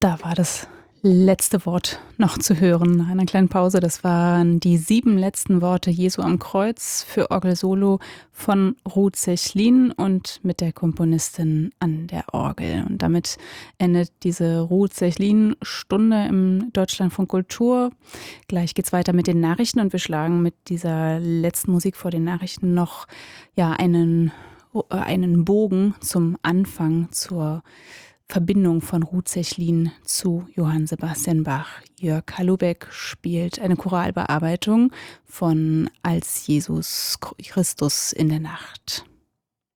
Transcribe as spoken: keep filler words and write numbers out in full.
Da war das letzte Wort noch zu hören nach einer kleinen Pause. Das waren die sieben letzten Worte Jesu am Kreuz für Orgel-Solo von Ruth Sechlin und mit der Komponistin an der Orgel. Und damit endet diese Ruth Sechlin-Stunde im Deutschlandfunk Kultur. Gleich geht's weiter mit den Nachrichten und wir schlagen mit dieser letzten Musik vor den Nachrichten noch ja, einen, einen Bogen zum Anfang, zur Verbindung von Ruth Sechlin zu Johann Sebastian Bach. Jörg Halubeck spielt eine Choralbearbeitung von Als Jesus Christus in der Nacht.